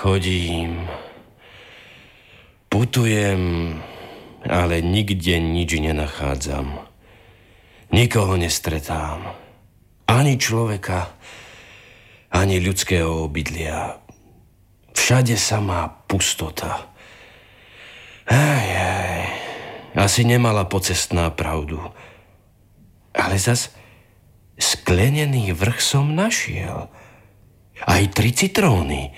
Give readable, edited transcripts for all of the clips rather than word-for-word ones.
Chodím, putujem, ale nikde nič nenachádzam. Nikoho nestretám. Ani človeka, ani ľudského obydlia. Všade samá pustota. Asi nemala pocestná pravdu. Ale zas sklenený vrch som našiel. Aj 3 citróny.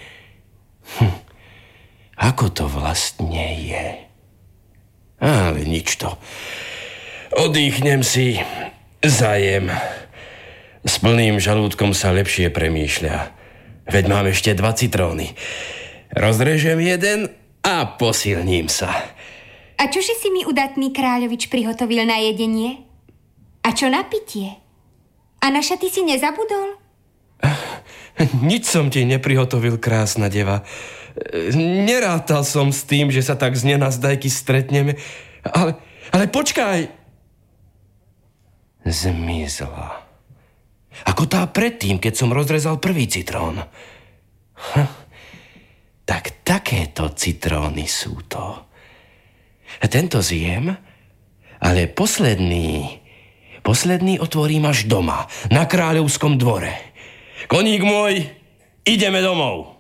Ako to vlastne je? Ale nič to. Oddychnem si, zajem. S plným žalúdkom sa lepšie premýšľa. Veď mám ešte 2 citróny. Rozrežem jeden a posilním sa. A čože si mi udatný kráľovič prihotovil na jedenie? A čo na pitie? A na šaty si nezabudol? Nič som ti neprihotovil, krásna deva. Nerátal som s tým, že sa tak z nenazdajky stretneme. Ale počkaj. Zmizla. Ako tá predtým, keď som rozrezal prvý citrón. Tak takéto citróny sú to. Tento zjem, ale posledný otvorím až doma, na kráľovskom dvore. Koník môj, ideme domov.